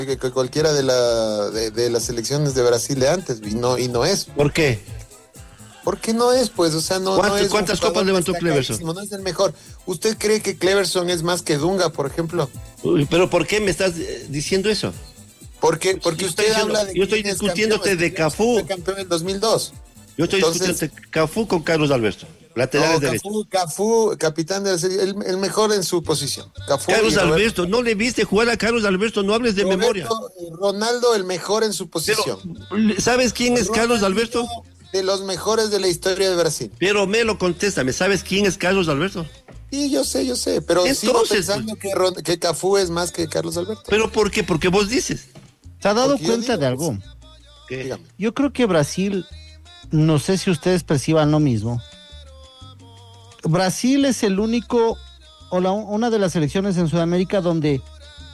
que cualquiera de las selecciones de Brasil de antes, y no es. ¿Por qué? Porque no es, pues, o sea, no es. ¿Cuántas copas levantó Cleverson? No es el mejor. ¿Usted cree que Cleverson es más que Dunga, por ejemplo? Uy, pero ¿por qué me estás diciendo eso? Porque usted habla de. Yo estoy discutiéndote de Cafú. Fue campeón en 2002. Yo estoy discutiéndote Cafú con Carlos Alberto. Laterales derechos. Cafú, capitán de la serie, el mejor en su posición. Carlos Alberto, no le viste jugar a Carlos Alberto, no hables de memoria. Ronaldo, el mejor en su posición. Pero, ¿sabes quién es Carlos Alberto? De los mejores de la historia de Brasil. Pero Melo, contéstame, ¿sabes quién es Carlos Alberto? Sí, yo sé, pero entonces, sigo pensando que Cafú es más que Carlos Alberto. ¿Pero por qué? Porque vos dices. ¿Se ha dado cuenta de algo? Yo creo que Brasil, no sé si ustedes perciban lo mismo. Brasil es el único, una de las selecciones en Sudamérica donde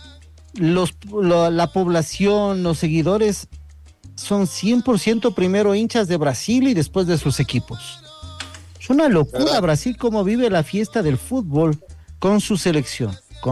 la población, los seguidores son 100% primero hinchas de Brasil y después de sus equipos. Es una locura, ¿verdad? Brasil cómo vive la fiesta del fútbol con su selección.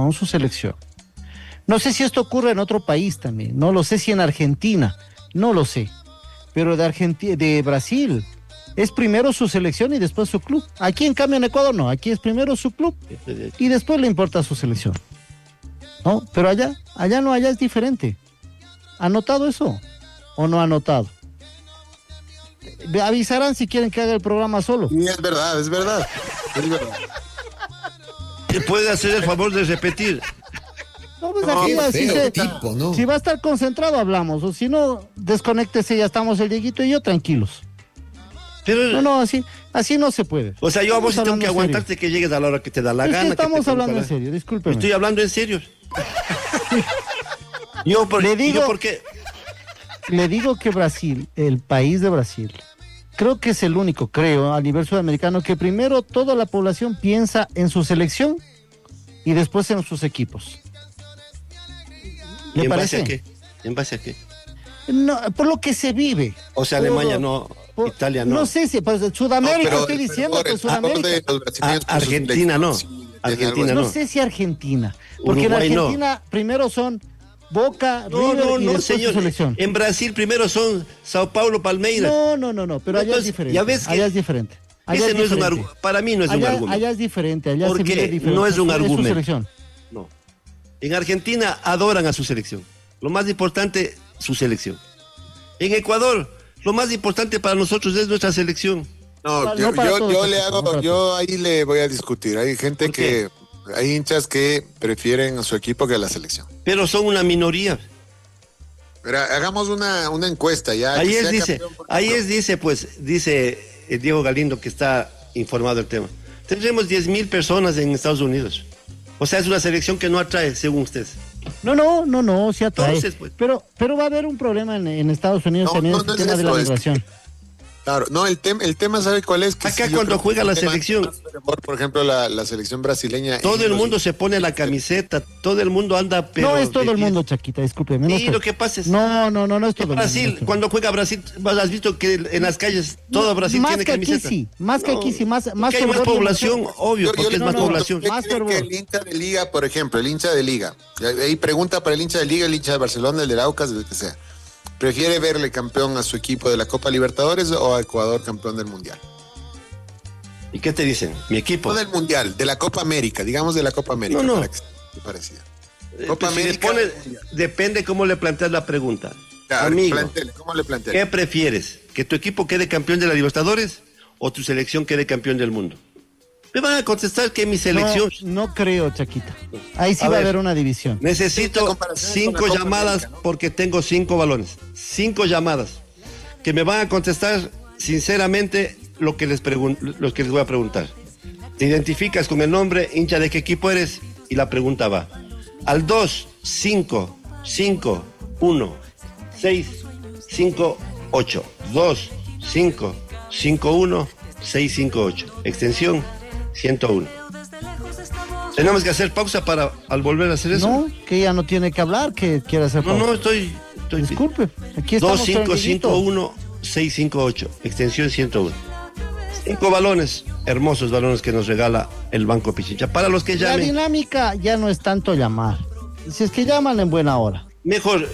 No sé si esto ocurre en otro país también, no lo sé si en Argentina, no lo sé, pero de Brasil es primero su selección y después su club. Aquí en cambio en Ecuador no, aquí es primero su club y después le importa su selección. No, pero allá no, allá es diferente. ¿Ha notado eso o no ha notado? Avisarán si quieren que haga el programa solo. Sí, es verdad. ¿Te puede hacer el favor de repetir? No, pues aquí si va a estar concentrado hablamos, o si no, desconéctese, ya estamos el Dieguito y yo tranquilos. Pero no, así no se puede. O sea, yo a vos tengo que aguantarte serio, que llegues a la hora que te da la gana. Estamos hablando en serio, discúlpeme. Estoy hablando en serio. Le digo que Brasil, el país de Brasil, creo que es el único, a nivel sudamericano, que primero toda la población piensa en su selección y después en sus equipos. ¿Le parece? ¿En base a qué? No, por lo que se vive. O sea, Alemania no, Italia no. No sé si, pues Sudamérica, no, estoy diciendo que Sudamérica. Argentina no. No sé si Argentina, porque Uruguay, en Argentina primero son Boca, River y después señor, su selección. En Brasil primero son Sao Paulo, Palmeiras. No, pero allá es diferente. Ya ves que allá es diferente. Ese no es un argumento. Para mí no es un argumento. Allá es diferente, allá porque se vive diferente. No es un argumento. Es su selección. No. En Argentina adoran a su selección. Lo más importante, su selección. En Ecuador, lo más importante para nosotros es nuestra selección. Yo ahí le voy a discutir. Hay gente que, hay hinchas que prefieren a su equipo que a la selección. Pero son una minoría. Pero hagamos una encuesta ya. Ahí dice Diego Galindo, que está informado del tema. Tendremos 10,000 personas en Estados Unidos. O sea, es una selección que no atrae, según ustedes. No, sí atrae. Entonces, pues, pero va a haber un problema en Estados Unidos también, el tema de la migración. Claro, no, el tema, ¿sabe cuál es? Que acá cuando juega la selección, por ejemplo, la selección brasileña. todo el mundo se pone la camiseta, todo el mundo anda. Pero no es todo el mundo, Chaquita, discúlpeme. Y lo que pasa es. No es todo el mundo. Brasil, cuando juega Brasil, has visto que en las calles todo Brasil tiene camiseta. Más que aquí sí, más que hay más población, obvio, porque es más población. Que el hincha de Liga, por ejemplo, el hincha de Liga, ahí pregunta para el hincha de Liga, el hincha de Barcelona, el de Aucas, el que sea. ¿Prefiere verle campeón a su equipo de la Copa Libertadores o a Ecuador campeón del Mundial? ¿Y qué te dicen? Mi equipo. No del Mundial, de la Copa América, digamos de la Copa América. No. Para que se parecida. Copa América. Depende cómo le planteas la pregunta. Claro, amigo, ¿cómo le planteas? ¿Qué prefieres? ¿Que tu equipo quede campeón de la Libertadores o tu selección quede campeón del mundo? Me van a contestar que mi selección. No creo, Chaquita. Ahí sí va a haber una división. Necesito 5 llamadas porque tengo 5 balones. 5 llamadas que me van a contestar sinceramente lo que les voy a preguntar. Te identificas con el nombre, hincha de qué equipo eres y la pregunta va. Al 2, 5, 5, 1, 6, 5, 8. 2, 5, 5, 1, 6, 5, 8. Extensión 101. Tenemos que hacer pausa para al volver a hacer eso. No, que ella no tiene que hablar, que quiere hacer pausa. No, estoy. Disculpe, aquí estamos. 2, 5, 5, 1, 6, 5, 8. Extensión 101. 5 balones, hermosos balones que nos regala el Banco Pichincha. Para los que llamen. La dinámica ya no es tanto llamar. Si es que llaman en buena hora. Mejor,